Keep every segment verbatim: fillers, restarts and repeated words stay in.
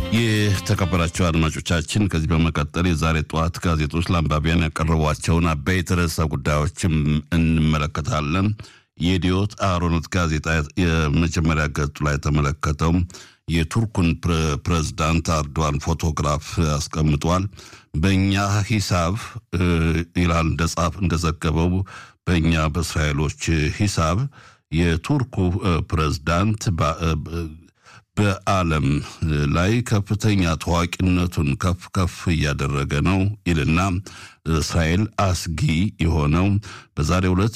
የተከበራቸው አድማጮቻችን ከዚህ በመቀጠል የዛሬ ጠዋት ጋዜጦች ለአንባቢያን ያቀረቧቸውን አበይት ርዕሰ ጉዳዮችም እንመለከታለን። የኢዲዮት አሮኖት ጋዜጣ የመጀመሪያ ገጹ ላይ ተመለከተው የቱርኩን ፕሬዝዳንት አርዶዋን ፎቶግራፍ አስቀምጧል። በእኛ ሂሳብ ይላል እንደጻፍ እንደዘገበው በእኛ በእስራኤሎች ሂሳብ የቱርኩ ፕሬዝዳንት በዓለም ላይ ከፍተኛ ታዋቂነቱን ከፍ ከፍ እያደረገ ነው ይልና እስራኤል አስጊ የሆነው በዛሬው ዕለት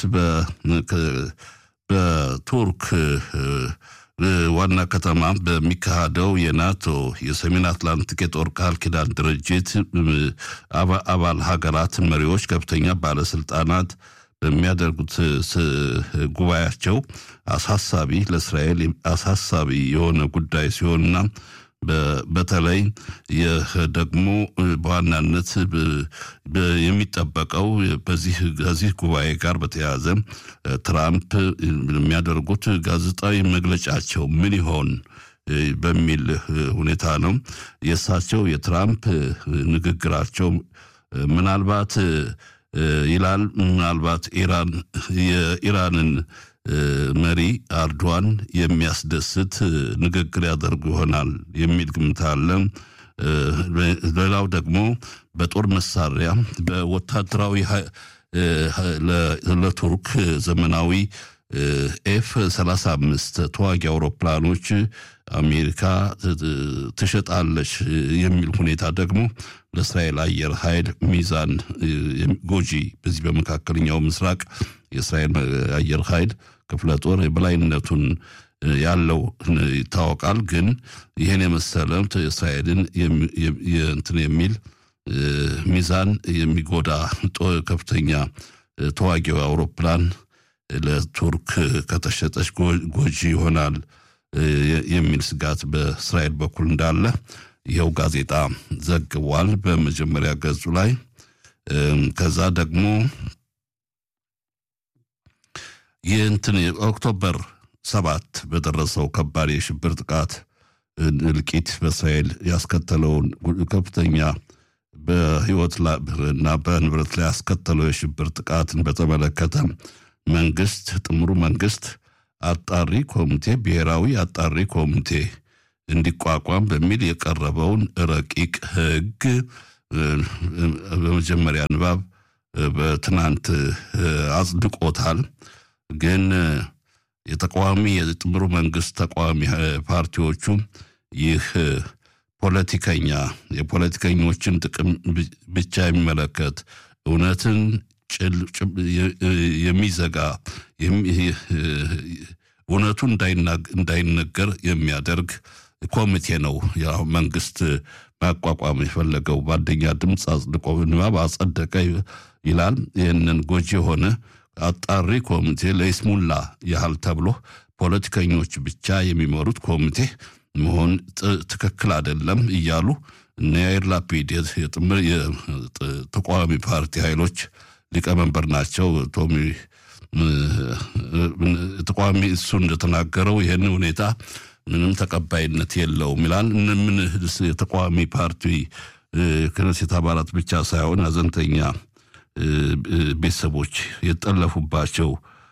በቱርክ ዋና ከተማ በሚካሄደው የናቶ የሰሜን አትላንቲክ የጦር ቃል ኪዳን ድርጅት አባል ሀገራት መሪዎች ከፍተኛ ባለስልጣናት በሚያደርጉት ጉባኤያቸው አሳሳቢ ለእስራኤል አሳሳቢ የሆነ ጉዳይ ሲሆንና በተለይ ደግሞ በዋናነት የሚጠበቀው በዚህ ከዚህ ጉባኤ ጋር በተያያዘ ትራምፕ የሚያደርጉት ጋዜጣዊ መግለጫቸው ምን ይሆን በሚል ሁኔታ ነው። የእሳቸው የትራምፕ ንግግራቸው ምናልባት ይላል ምናልባት ኢራን የኢራንን መሪ አርዶዋን የሚያስደስት ንግግር ያደርጉ ይሆናል የሚል ግምት አለ። ሌላው ደግሞ በጦር መሳሪያ በወታደራዊ ለቱርክ ዘመናዊ ኤፍ ሰላሳ አምስት ተዋጊ አውሮፕላኖች አሜሪካ ትሸጣለች የሚል ሁኔታ ደግሞ ለእስራኤል አየር ኃይል ሚዛን ጎጂ በዚህ በመካከለኛው ምስራቅ የእስራኤል አየር ኃይል ክፍለ ጦር የበላይነቱን ያለው ይታወቃል። ግን ይሄን የመሰለ እስራኤልን እንትን የሚል ሚዛን የሚጎዳ ከፍተኛ ተዋጊ አውሮፕላን ለቱርክ ከተሸጠች ጎጂ ይሆናል የሚል ስጋት በእስራኤል በኩል እንዳለ ይኸው ጋዜጣ ዘግቧል በመጀመሪያ ገጹ ላይ። ከዛ ደግሞ የእንትን ኦክቶበር ሰባት በደረሰው ከባድ የሽብር ጥቃት እልቂት በእስራኤል ያስከተለውን ከፍተኛ በህይወት እና በንብረት ላይ ያስከተለው የሽብር ጥቃትን በተመለከተ መንግስት ጥምሩ መንግስት አጣሪ ኮሚቴ ብሔራዊ አጣሪ ኮሚቴ እንዲቋቋም በሚል የቀረበውን ረቂቅ ህግ በመጀመሪያ ንባብ በትናንት አጽድቆታል። ግን የተቃዋሚ የጥምሩ መንግስት ተቃዋሚ ፓርቲዎቹ ይህ ፖለቲከኛ የፖለቲከኞችን ጥቅም ብቻ የሚመለከት እውነትን የሚዘጋ እውነቱ እንዳይነገር የሚያደርግ ኮሚቴ ነው ያው መንግስት ማቋቋም የፈለገው በአንደኛ ድምፅ አጽድቆ ንባብ አጸደቀ ይላል። ይህንን ጎጂ የሆነ አጣሪ ኮሚቴ ለይስሙላ ያህል ተብሎ ፖለቲከኞች ብቻ የሚመሩት ኮሚቴ መሆን ትክክል አይደለም እያሉ እነ ያይር ላፒድ የጥምር የተቃዋሚ ፓርቲ ኃይሎች ሊቀመንበር ናቸው ቶሚ ተቃዋሚ እሱ እንደተናገረው ይሄን ሁኔታ ምንም ተቀባይነት የለውም ይላል። ምን የተቃዋሚ ፓርቲ ከነሴት አባላት ብቻ ሳይሆን አዘንተኛ ቤተሰቦች የጠለፉባቸው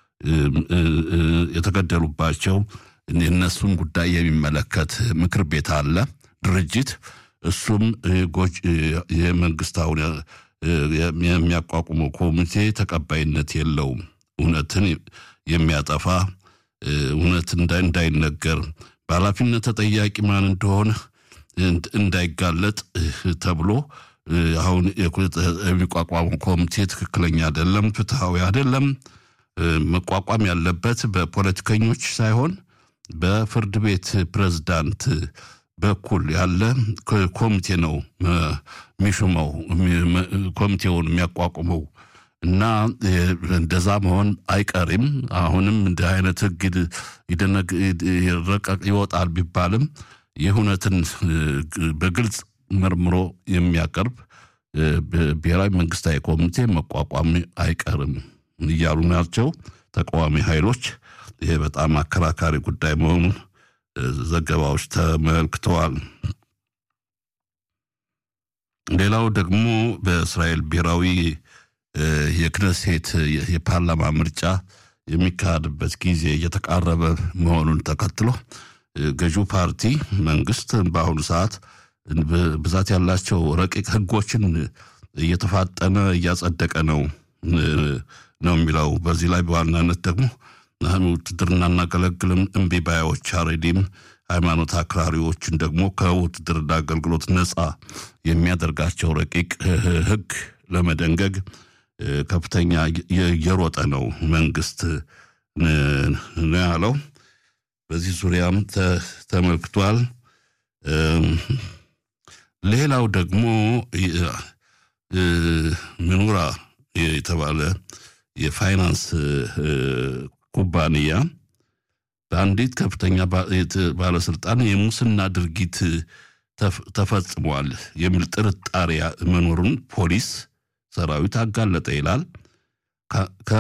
የተገደሉባቸው እነሱን ጉዳይ የሚመለከት ምክር ቤት አለ ድርጅት እሱም ጎጅ የመንግስታው የሚያቋቁመው ኮሚቴ ተቀባይነት የለውም። እውነትን የሚያጠፋ እውነት እንዳይነገር በኃላፊነት ተጠያቂ ማን እንደሆነ እንዳይጋለጥ ተብሎ አሁን የሚቋቋመው ኮሚቴ ትክክለኛ አይደለም፣ ፍትሃዊ አይደለም። መቋቋም ያለበት በፖለቲከኞች ሳይሆን በፍርድ ቤት ፕሬዝዳንት በኩል ያለ ኮሚቴ ነው የሚሹመው ኮሚቴውን የሚያቋቁመው እና እንደዛ መሆን አይቀርም። አሁንም እንደ አይነት ህግ ይደነግ ይረቀቅ ይወጣል ቢባልም የሁነትን በግልጽ መርምሮ የሚያቀርብ ብሔራዊ መንግስታዊ ኮሚቴ መቋቋም አይቀርም እያሉ ናቸው ተቃዋሚ ኃይሎች። ይሄ በጣም አከራካሪ ጉዳይ መሆኑን ዘገባዎች ተመልክተዋል። ሌላው ደግሞ በእስራኤል ብሔራዊ የክነሴት የፓርላማ ምርጫ የሚካሄድበት ጊዜ እየተቃረበ መሆኑን ተከትሎ ገዢው ፓርቲ መንግስት በአሁኑ ሰዓት ብዛት ያላቸው ረቂቅ ህጎችን እየተፋጠነ እያጸደቀ ነው ነው የሚለው። በዚህ ላይ በዋናነት ደግሞ ውትድርና እናገለግልም እምቢ ባዮች አሬዲም ሃይማኖት አክራሪዎችን ደግሞ ከውትድርና አገልግሎት ነፃ የሚያደርጋቸው ረቂቅ ህግ ለመደንገግ ከፍተኛ የሮጠ ነው መንግስት ነው ያለው። በዚህ ዙሪያም ተመልክቷል። ሌላው ደግሞ ምኑራ የተባለ የፋይናንስ ኩባንያ በአንዲት ከፍተኛ ባለስልጣን የሙስና ድርጊት ተፈጽሟል የሚል ጥርጣሬ መኖሩን ፖሊስ ሰራዊት አጋለጠ ይላል። ከ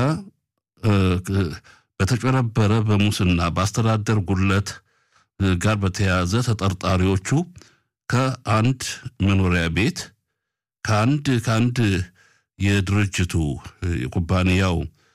በተጨረበረ በሙስና በአስተዳደር ጉድለት ጋር በተያያዘ ተጠርጣሪዎቹ ከአንድ መኖሪያ ቤት ከአንድ ከአንድ የድርጅቱ የኩባንያው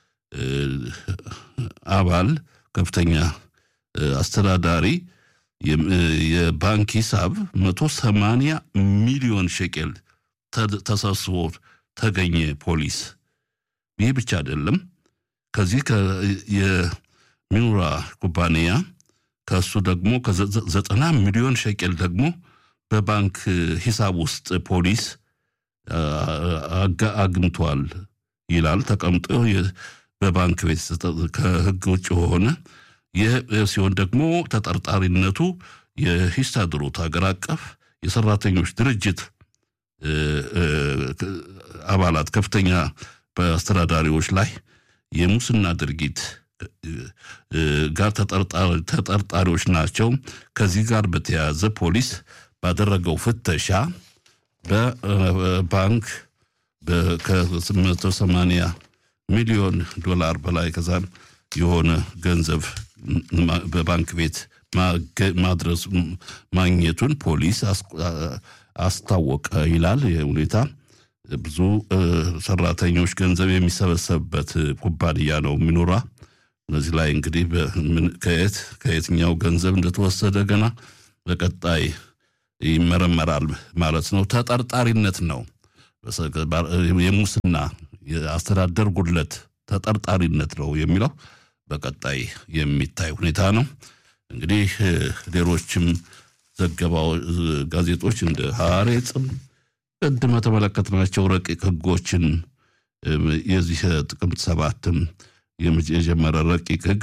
አባል ከፍተኛ አስተዳዳሪ የባንክ ሂሳብ መቶ ሰማንያ ሚሊዮን ሸቄል ተሰብስቦ ተገኘ ፖሊስ። ይህ ብቻ አይደለም። ከዚህ የሚኑራ ኩባንያ ከሱ ደግሞ ከዘጠና ሚሊዮን ሸቄል ደግሞ በባንክ ሂሳብ ውስጥ ፖሊስ አግኝቷል ይላል። ተቀምጦ በባንክ ቤት ከህግ ውጭ ሆነ ሲሆን ደግሞ ተጠርጣሪነቱ የሂስታድሮት ሀገር አቀፍ የሰራተኞች ድርጅት አባላት ከፍተኛ በአስተዳዳሪዎች ላይ የሙስና ድርጊት ጋር ተጠርጣሪዎች ናቸው። ከዚህ ጋር በተያያዘ ፖሊስ ባደረገው ፍተሻ በባንክ ከመቶ ሰማንያ ሚሊዮን ዶላር በላይ ከዛም የሆነ ገንዘብ በባንክ ቤት ማድረስ ማግኘቱን ፖሊስ አስታወቀ ይላል። የሁኔታ ብዙ ሰራተኞች ገንዘብ የሚሰበሰብበት ኩባንያ ነው ምኑራ። እነዚህ ላይ እንግዲህ ከየት ከየትኛው ገንዘብ እንደተወሰደ ገና በቀጣይ ይመረመራል ማለት ነው። ተጠርጣሪነት ነው የሙስና የአስተዳደር ጉድለት ተጠርጣሪነት ነው የሚለው በቀጣይ የሚታይ ሁኔታ ነው። እንግዲህ ሌሎችም ዘገባው ጋዜጦች እንደ ሐሬጽም ቀድመ ተመለከትናቸው ረቂቅ ህጎችን የዚህ ጥቅምት ሰባትም የመጀመሪያ ረቂቅ ህግ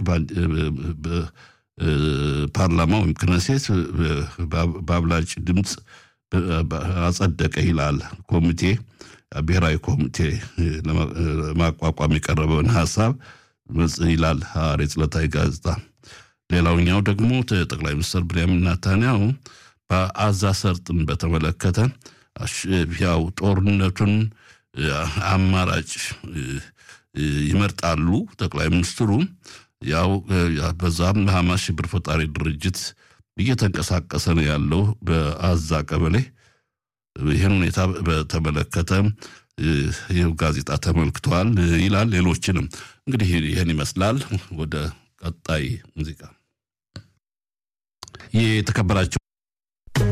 ፓርላማው ወይም ክነሴት በአብላጭ ድምጽ አጸደቀ ይላል። ኮሚቴ ብሔራዊ ኮሚቴ ለማቋቋም የቀረበውን ሐሳብ ይላል ሐሬጽ ዕለታዊ ጋዜጣ። ሌላውኛው ደግሞ ጠቅላይ ሚኒስትር ቤንያሚን ኔታንያሁ በአዛ ሰርጥን በተመለከተ ያው ጦርነቱን አማራጭ ይመርጣሉ ጠቅላይ ሚኒስትሩ። ያው በዛም ሐማስ ሽብር ፈጣሪ ድርጅት እየተንቀሳቀሰ ነው ያለው በአዛ ቀበሌ። ይህን ሁኔታ በተመለከተ ይህ ጋዜጣ ተመልክቷል ይላል። ሌሎችንም እንግዲህ ይህን ይመስላል። ወደ ቀጣይ ሙዚቃ የተከበራቸው